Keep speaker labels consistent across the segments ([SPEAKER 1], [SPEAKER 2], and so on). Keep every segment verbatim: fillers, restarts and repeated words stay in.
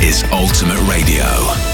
[SPEAKER 1] is Ultimate Radio.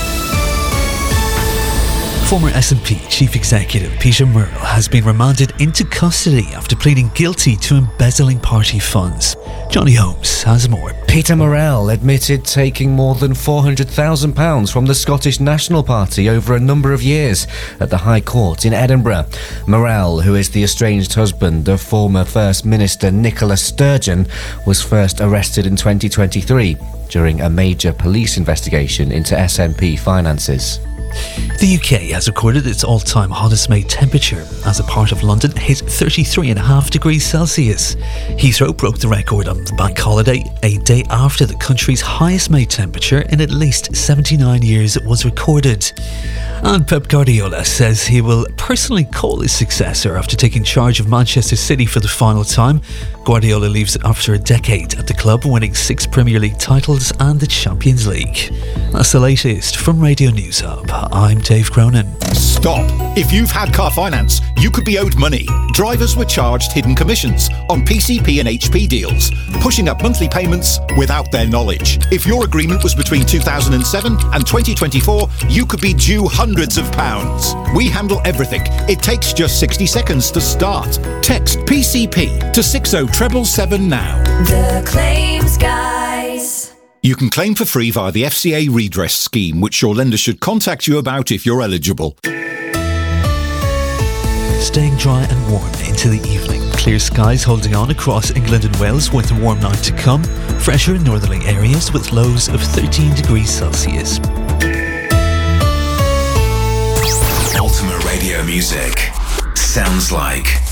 [SPEAKER 2] Former S and P Chief Executive Peter Murrell has been remanded into custody after pleading guilty to embezzling party funds. Johnny Holmes has more.
[SPEAKER 3] Peter Murrell admitted taking more than four hundred thousand pounds from the Scottish National Party over a number of years at the High Court in Edinburgh. Murrell, who is the estranged husband of former First Minister Nicola Sturgeon, was first arrested in twenty twenty-three during a major police investigation into S N P finances.
[SPEAKER 2] The U K has recorded its all-time hottest May temperature as a part of London hit thirty-three point five degrees Celsius. Heathrow broke the record on the bank holiday, a day after the country's highest May temperature in at least seventy-nine years was recorded. And Pep Guardiola says he will personally call his successor after taking charge of Manchester City for the final time. Guardiola leaves after a decade at the club, winning six Premier League titles and the Champions League. That's the latest from Radio News Hub. I'm Dave Cronin.
[SPEAKER 4] Stop! If you've had car finance, you could be owed money. Drivers were charged hidden commissions on P C P and H P deals, pushing up monthly payments without their knowledge. If your agreement was between two thousand seven and twenty twenty-four, you could be due hundreds of pounds. We handle everything. It takes just sixty seconds to start. Text P C P to six oh seven seven now.
[SPEAKER 5] The Claims Guys.
[SPEAKER 4] You can claim for free via the F C A redress scheme, which your lender should contact you about if you're eligible.
[SPEAKER 2] Staying dry and warm into the evening. Clear skies holding on across England and Wales with a warm night to come. Fresher in northerly areas with lows of thirteen degrees Celsius.
[SPEAKER 1] Ultimate Radio music sounds like